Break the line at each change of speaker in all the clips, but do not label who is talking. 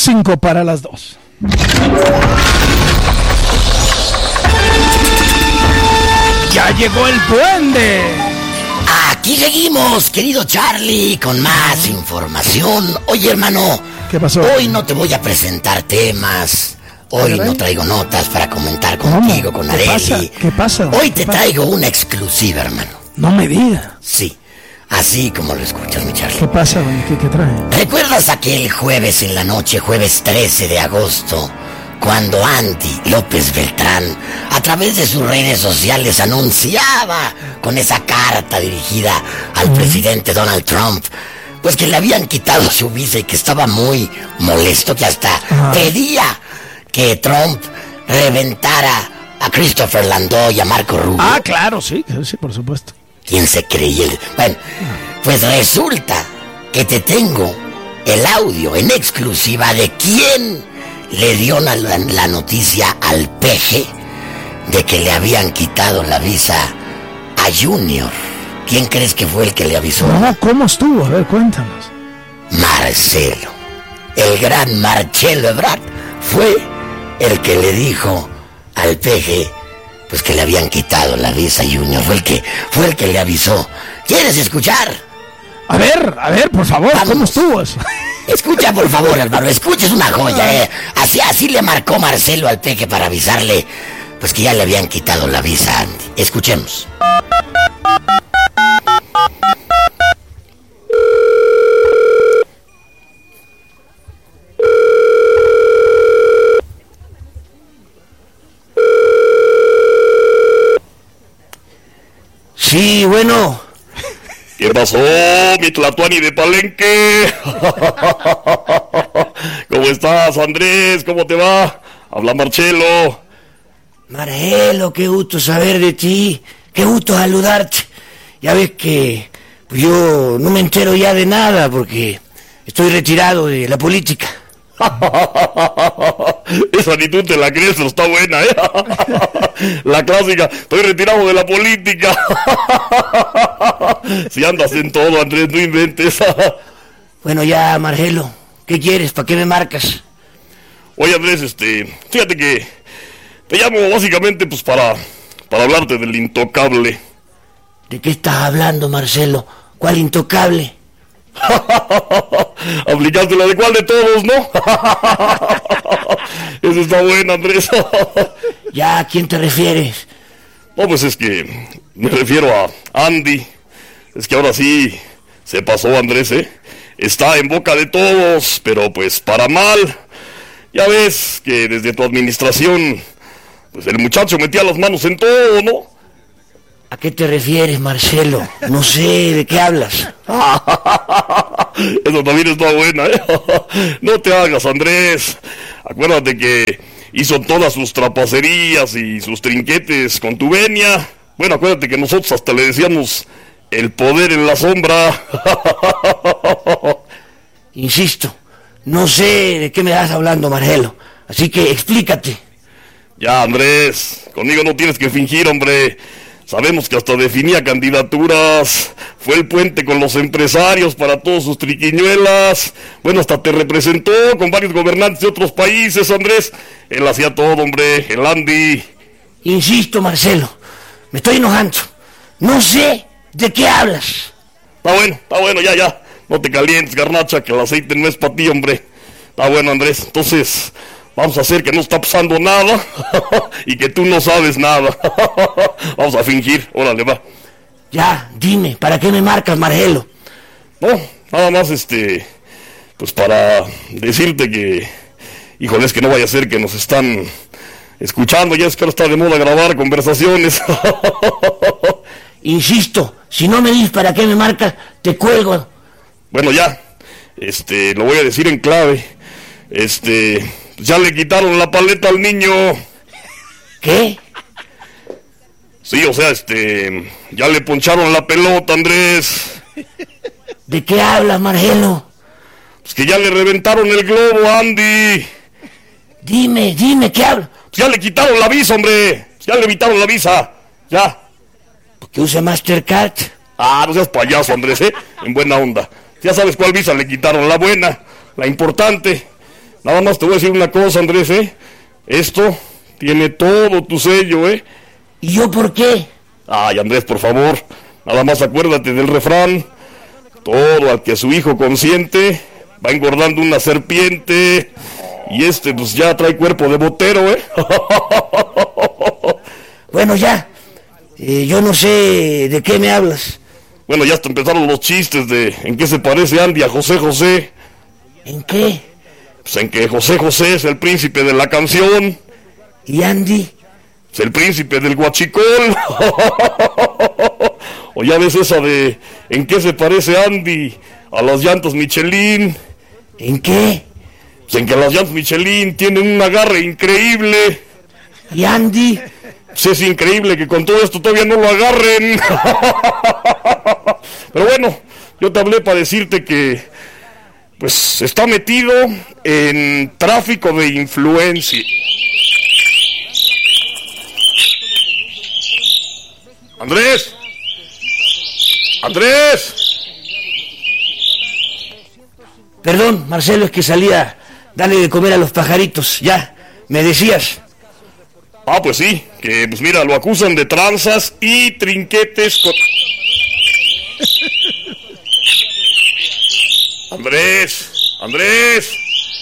5 para las 2. ¡Ya llegó el duende!
Aquí seguimos, querido Charlie, con más información. Oye, hermano,
¿qué pasó?
Hoy no te voy a presentar temas. Hoy no traigo notas para comentar contigo, con Areli.
¿Qué pasa?
Hoy te traigo una exclusiva, hermano.
No me digas.
Sí, así como lo escuchas, mi Charlie.
¿Qué pasa? ¿Qué trae?
¿Recuerdas aquel jueves en la noche, jueves 13 de agosto, cuando Andy López Beltrán, a través de sus redes sociales, anunciaba con esa carta dirigida al presidente Donald Trump, pues que le habían quitado su visa y que estaba muy molesto, que hasta pedía que Trump reventara a Christopher Landau y a Marco Rubio?
Ah, claro, sí, por supuesto.
¿Quién se creía? Bueno, pues resulta que te tengo el audio en exclusiva de quién le dio la noticia al peje de que le habían quitado la visa a Junior. ¿Quién crees que fue el que le avisó?
No, ¿cómo estuvo? A ver, cuéntanos.
Marcelo. El gran Marcelo Ebrard fue el que le dijo al peje pues que le habían quitado la visa a Junior. Fue el que le avisó. ¿Quieres escuchar?
A ver, por favor,
Vamos.
¿Cómo estuvo eso?
Escucha, por favor, hermano, escucha, es una joya, Así le marcó Marcelo al peje para avisarle pues que ya le habían quitado la visa a Andy. Escuchemos. Sí, bueno.
¿Qué pasó, mi Tlatuani de Palenque? ¿Cómo estás, Andrés? ¿Cómo te va? Habla Marcelo.
Marcelo, qué gusto saber de ti. Qué gusto saludarte. Ya ves que pues yo no me entero ya de nada porque estoy retirado de la política.
Esa ni tú te la crees, pero está buena, La clásica, estoy retirado de la política. Si andas en todo, Andrés, no inventes.
Bueno, ya, Marcelo, ¿qué quieres? ¿Para qué me marcas?
Oye, Andrés, fíjate que te llamo básicamente pues para hablarte del intocable.
¿De qué estás hablando, Marcelo? ¿Cuál intocable?
Aplicaste la de cuál de todos, ¿no? Eso está bueno, Andrés.
¿Ya a quién te refieres?
No, pues es que me refiero a Andy. Es que ahora sí se pasó, Andrés, Está en boca de todos, pero pues para mal. Ya ves que desde tu administración, pues el muchacho metía las manos en todo, ¿no?
¿A qué te refieres, Marcelo? No sé, ¿de qué hablas?
Eso también está buena, No te hagas, Andrés. Acuérdate que hizo todas sus trapacerías y sus trinquetes con tu venia. Bueno, acuérdate que nosotros hasta le decíamos el poder en la sombra.
Insisto, no sé de qué me estás hablando, Marcelo. Así que explícate.
Ya, Andrés, conmigo no tienes que fingir, hombre. Sabemos que hasta definía candidaturas, fue el puente con los empresarios para todos sus triquiñuelas. Bueno, hasta te representó con varios gobernantes de otros países, Andrés. Él hacía todo, hombre, el Andy.
Insisto, Marcelo, me estoy enojando. No sé de qué hablas.
Está bueno, ya. No te calientes, garnacha, que el aceite no es para ti, hombre. Está bueno, Andrés. Entonces, vamos a hacer que no está pasando nada y que tú no sabes nada. Vamos a fingir, órale, va.
Ya, dime, ¿para qué me marcas, Marcelo?
No, nada más, pues para decirte que, híjole, es que no vaya a ser que nos están escuchando, ya es que ahora está de moda grabar conversaciones.
Insisto, si no me dices para qué me marcas, te cuelgo.
Bueno, ya, lo voy a decir en clave, ya le quitaron la paleta al niño.
¿Qué?
Sí, o sea, ya le poncharon la pelota, Andrés.
¿De qué hablas, Marcelo?
Pues que ya le reventaron el globo, Andy.
Dime, ¿qué hablas?
Pues ya le quitaron la visa, hombre. Ya le evitaron la visa. Ya.
¿Que use Mastercard?
Ah, no seas payaso, Andrés, En buena onda. Ya sabes cuál visa le quitaron, la buena, la importante. Nada más te voy a decir una cosa, Andrés, esto tiene todo tu sello,
¿Y yo por qué?
Ay, Andrés, por favor, nada más acuérdate del refrán: todo al que su hijo consiente va engordando una serpiente. Y pues ya trae cuerpo de botero,
Bueno, ya. Yo no sé de qué me hablas.
Bueno, ya hasta empezaron los chistes de en qué se parece Andy a José José.
¿En qué?
Pues en que José José es el príncipe de la canción.
¿Y Andy?
Es el príncipe del huachicol. O ya ves esa de en qué se parece Andy a las llantas Michelin.
¿En qué?
Pues en que las llantas Michelin tienen un agarre increíble.
¿Y Andy?
Pues es increíble que con todo esto todavía no lo agarren. Pero bueno, yo te hablé para decirte que pues está metido en tráfico de influencia. Andrés.
Perdón, Marcelo, es que salía a darle de comer a los pajaritos. Ya, me decías.
Ah, pues sí, que pues mira, lo acusan de tranzas y trinquetes con... Andrés.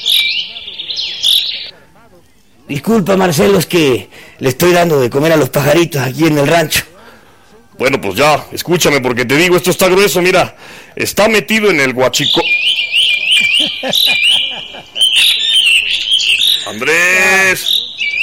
Disculpa, Marcelo, es que le estoy dando de comer a los pajaritos aquí en el rancho.
Bueno, pues ya, escúchame porque te digo, esto está grueso, mira. Está metido en el huachico... Andrés.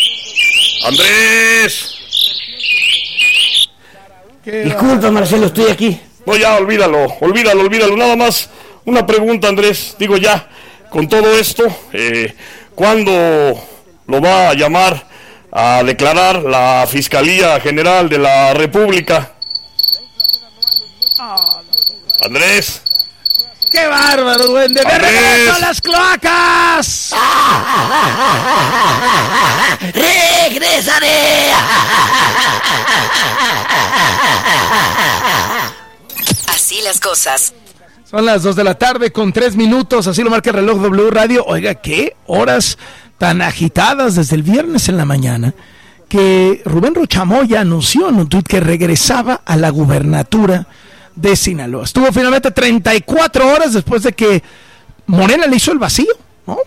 Disculpa, Marcelo, estoy aquí.
No, ya, olvídalo. Nada más una pregunta, Andrés. Digo ya, con todo esto, ¿cuándo lo va a llamar a declarar la Fiscalía General de la República? Andrés.
¡Qué bárbaro, duende! ¡De regreso a las cloacas!
¡Regresaré!
Así las cosas.
Son las 2 de la tarde con 3 minutos, así lo marca el reloj W Radio. Oiga, qué horas tan agitadas desde el viernes en la mañana, que Rubén Rochamoya anunció en un tuit que regresaba a la gubernatura de Sinaloa. Estuvo finalmente 34 horas después de que Morena le hizo el vacío, ¿no?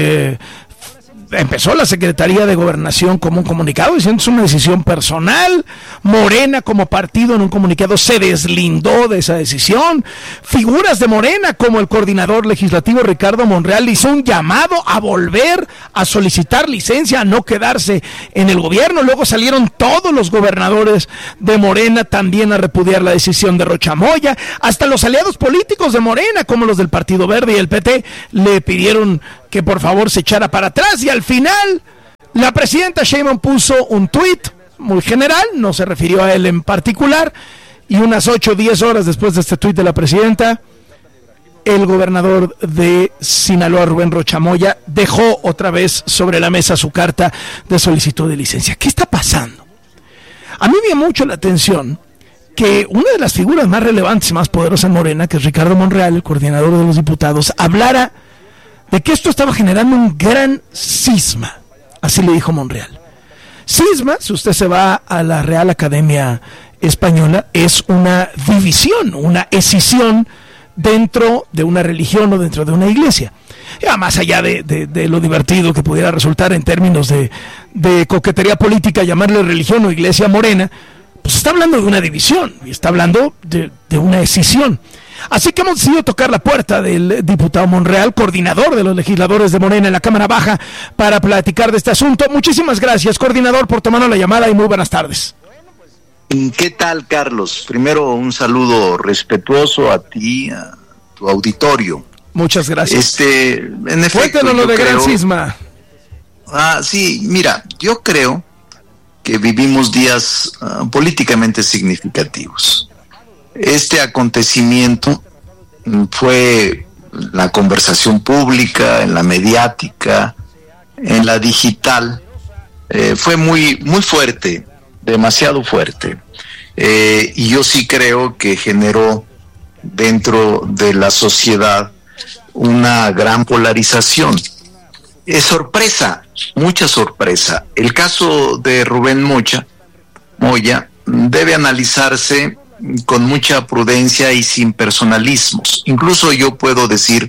Empezó la Secretaría de Gobernación como un comunicado diciendo que es una decisión personal. Morena como partido en un comunicado se deslindó de esa decisión. Figuras de Morena como el coordinador legislativo Ricardo Monreal hizo un llamado a volver a solicitar licencia, a no quedarse en el gobierno. Luego salieron todos los gobernadores de Morena también a repudiar la decisión de Rochamoya. Hasta los aliados políticos de Morena como los del Partido Verde y el PT le pidieron que por favor se echara para atrás, y al final la presidenta Sheinbaum puso un tuit muy general, no se refirió a él en particular, y unas 8 o 10 horas después de este tuit de la presidenta, el gobernador de Sinaloa, Rubén Rochamoya, dejó otra vez sobre la mesa su carta de solicitud de licencia. ¿Qué está pasando? A mí me llama mucho la atención que una de las figuras más relevantes y más poderosas en Morena, que es Ricardo Monreal, el coordinador de los diputados, hablara de que esto estaba generando un gran cisma, así le dijo Monreal. Cisma, si usted se va a la Real Academia Española, es una división, una escisión dentro de una religión o dentro de una iglesia. Ya más allá de lo divertido que pudiera resultar en términos de coquetería política llamarle religión o iglesia morena, pues está hablando de una división y está hablando de una escisión. Así que hemos decidido tocar la puerta del diputado Monreal, coordinador de los legisladores de Morena en la Cámara Baja, para platicar de este asunto. Muchísimas gracias, coordinador, por tomarnos la llamada y muy buenas tardes.
¿Qué tal, Carlos? Primero, un saludo respetuoso a ti, a tu auditorio.
Muchas gracias.
En efecto,
cuéntanos lo de Gran Cisma.
Sí, mira, yo creo que vivimos días políticamente significativos. Este acontecimiento fue la conversación pública, en la mediática, en la digital, fue muy fuerte, demasiado fuerte. Y yo sí creo que generó dentro de la sociedad una gran polarización. Es sorpresa, mucha sorpresa. El caso de Rubén Moya debe analizarse con mucha prudencia y sin personalismos. Incluso yo puedo decir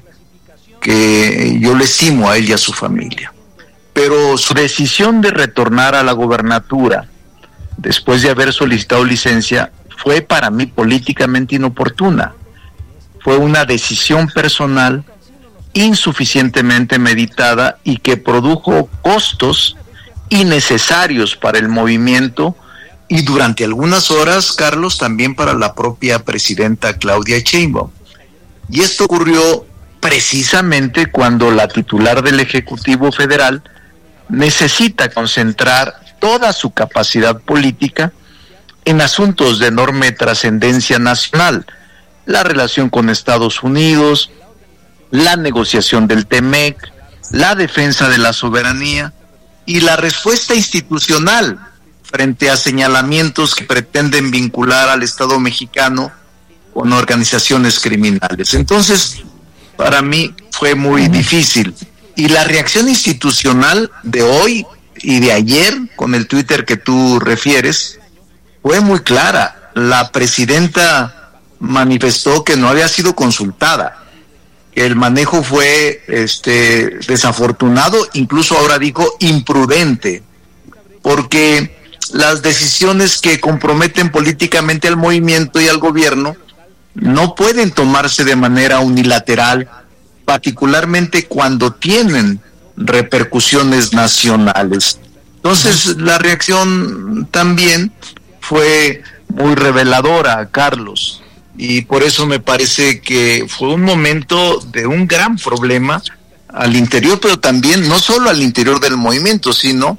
que yo le estimo a él y a su familia. Pero su decisión de retornar a la gobernatura después de haber solicitado licencia fue para mí políticamente inoportuna. Fue una decisión personal insuficientemente meditada y que produjo costos innecesarios para el movimiento y durante algunas horas, Carlos, también para la propia presidenta Claudia Sheinbaum. Y esto ocurrió precisamente cuando la titular del Ejecutivo Federal necesita concentrar toda su capacidad política en asuntos de enorme trascendencia nacional, la relación con Estados Unidos, la negociación del TEMEC, la defensa de la soberanía y la respuesta institucional frente a señalamientos que pretenden vincular al Estado mexicano con organizaciones criminales. Entonces, para mí fue muy difícil. Y la reacción institucional de hoy y de ayer, con el Twitter que tú refieres, fue muy clara. La presidenta manifestó que no había sido consultada, que el manejo fue desafortunado, incluso ahora dijo imprudente, porque las decisiones que comprometen políticamente al movimiento y al gobierno no pueden tomarse de manera unilateral, particularmente cuando tienen repercusiones nacionales. Entonces, la reacción también fue muy reveladora, Carlos, y por eso me parece que fue un momento de un gran problema al interior, pero también no solo al interior del movimiento, sino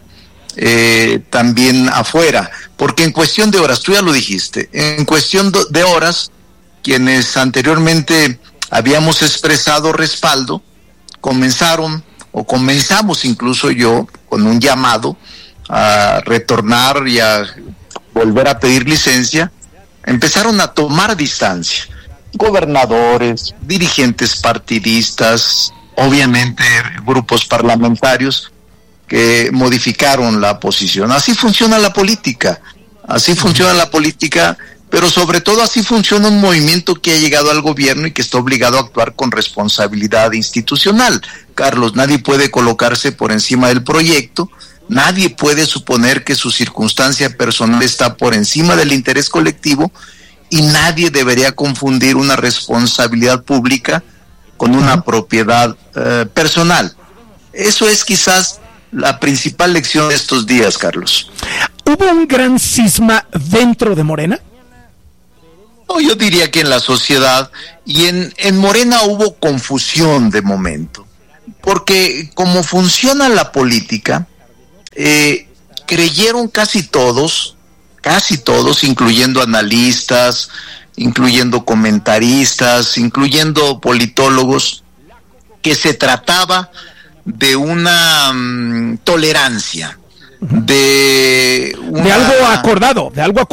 también afuera, porque en cuestión de horas, tú ya lo dijiste, en cuestión de horas, quienes anteriormente habíamos expresado respaldo, comenzamos incluso yo con un llamado a retornar y a volver a pedir licencia, empezaron a tomar distancia. Gobernadores, dirigentes partidistas, obviamente grupos parlamentarios que modificaron la posición. Así funciona la política, pero sobre todo así funciona un movimiento que ha llegado al gobierno y que está obligado a actuar con responsabilidad institucional. Carlos, nadie puede colocarse por encima del proyecto, nadie puede suponer que su circunstancia personal está por encima del interés colectivo y nadie debería confundir una responsabilidad pública con una propiedad personal. Eso es quizás la principal lección de estos días, Carlos.
¿Hubo un gran cisma dentro de Morena?
No, yo diría que en la sociedad y en Morena hubo confusión de momento, porque como funciona la política, creyeron casi todos, incluyendo analistas, incluyendo comentaristas, incluyendo politólogos, que se trataba de una tolerancia, de
algo acordado, de algo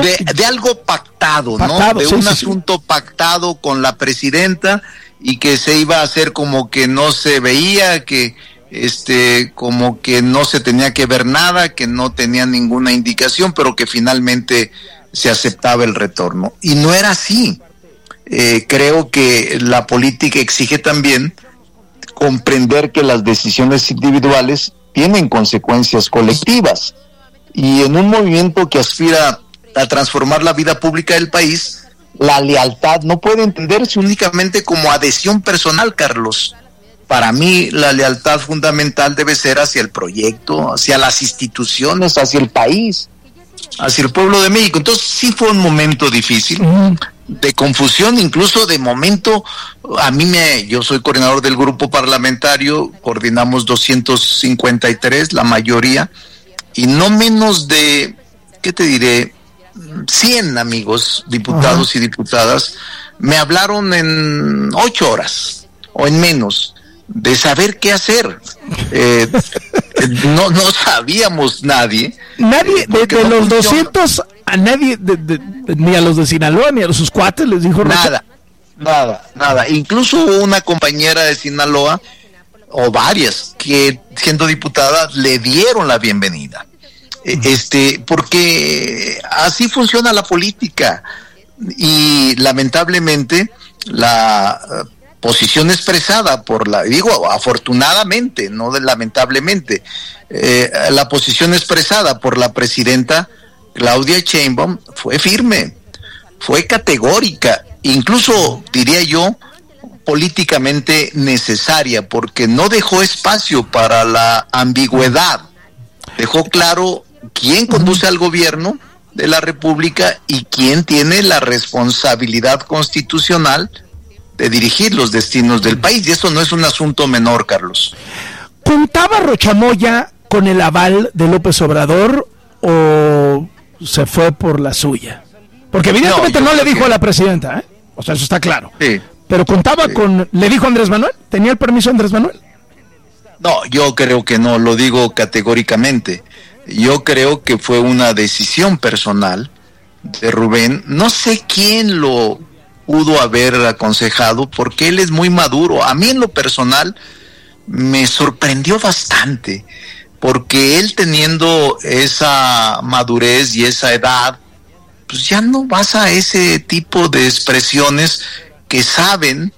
pactado, ¿no? De un asunto pactado con la presidenta y que se iba a hacer como que no se veía, que como que no se tenía que ver nada, que no tenía ninguna indicación, pero que finalmente se aceptaba el retorno. Y no era así. Creo que la política exige también comprender que las decisiones individuales tienen consecuencias colectivas. Y en un movimiento que aspira a transformar la vida pública del país, la lealtad no puede entenderse únicamente como adhesión personal, Carlos. Para mí, la lealtad fundamental debe ser hacia el proyecto, hacia las instituciones, hacia el país, hacia el pueblo de México. Entonces, sí fue un momento difícil, de confusión, incluso de momento. Yo soy coordinador del grupo parlamentario, coordinamos 253, la mayoría, y no menos de, ¿qué te diré?, 100 amigos, diputados y diputadas, me hablaron en 8 horas, o en menos, de saber qué hacer. No sabíamos nadie.
Nadie, de los 200, a nadie, ni a los de Sinaloa, ni a sus cuates les dijo
nada. Incluso hubo una compañera de Sinaloa, o varias, que siendo diputada le dieron la bienvenida. Porque así funciona la política, y lamentablemente la posición expresada por afortunadamente, no lamentablemente, la posición expresada por la presidenta Claudia Sheinbaum fue firme, fue categórica, incluso diría yo políticamente necesaria, porque no dejó espacio para la ambigüedad, dejó claro quién conduce al gobierno de la República y quién tiene la responsabilidad constitucional de dirigir los destinos del país, y eso no es un asunto menor, Carlos.
¿Contaba Rocha Moya con el aval de López Obrador o se fue por la suya? Porque evidentemente no le dijo a la presidenta, o sea, eso está claro.
Sí.
Pero contaba con... ¿Le dijo Andrés Manuel? ¿Tenía el permiso Andrés Manuel?
No, yo creo que no, lo digo categóricamente. Yo creo que fue una decisión personal de Rubén. No sé quién lo pudo haber aconsejado, porque él es muy maduro. A mí en lo personal me sorprendió bastante, porque él, teniendo esa madurez y esa edad, pues ya no basa a ese tipo de expresiones que sabes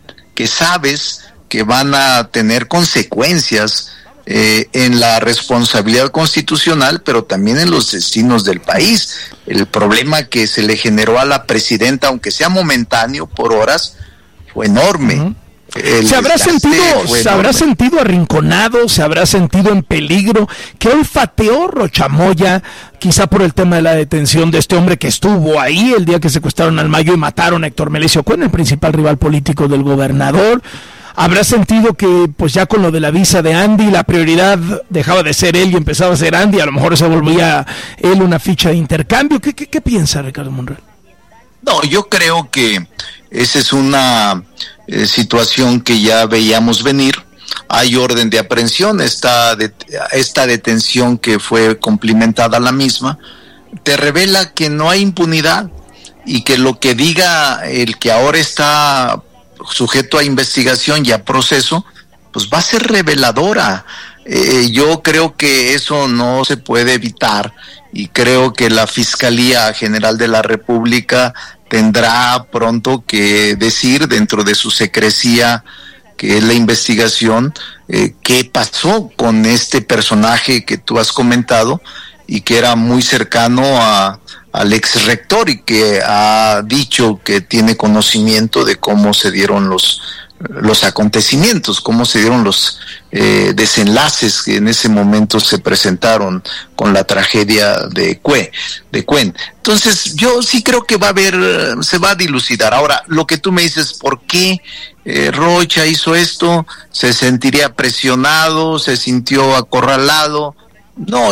que van a tener consecuencias en la responsabilidad constitucional, pero también en los destinos del país. El problema que se le generó a la presidenta, aunque sea momentáneo, por horas, fue enorme.
¿Se habrá sentido arrinconado? ¿Se habrá sentido en peligro? ¿Qué olfateó Rocha Moya, quizá por el tema de la detención de este hombre que estuvo ahí el día que secuestraron al Mayo y mataron a Héctor Melesio Cuen, el principal rival político del gobernador? ¿Habrá sentido que pues ya con lo de la visa de Andy la prioridad dejaba de ser él y empezaba a ser Andy? A lo mejor se volvía él una ficha de intercambio. ¿Qué piensa Ricardo Monreal?
No, yo creo que esa es una situación que ya veíamos venir. Hay orden de aprehensión, esta detención que fue cumplimentada la misma, te revela que no hay impunidad, y que lo que diga el que ahora está sujeto a investigación y a proceso, pues va a ser reveladora. Yo creo que eso no se puede evitar, y creo que la Fiscalía General de la República tendrá pronto que decir, dentro de su secrecía que es la investigación, qué pasó con este personaje que tú has comentado y que era muy cercano al ex rector, y que ha dicho que tiene conocimiento de cómo se dieron los acontecimientos, cómo se dieron los desenlaces que en ese momento se presentaron con la tragedia de Cuen. Entonces yo sí creo que se va a dilucidar. Ahora, lo que tú me dices, ¿por qué Rocha hizo esto? ¿Se sentiría presionado? ¿Se sintió acorralado? No,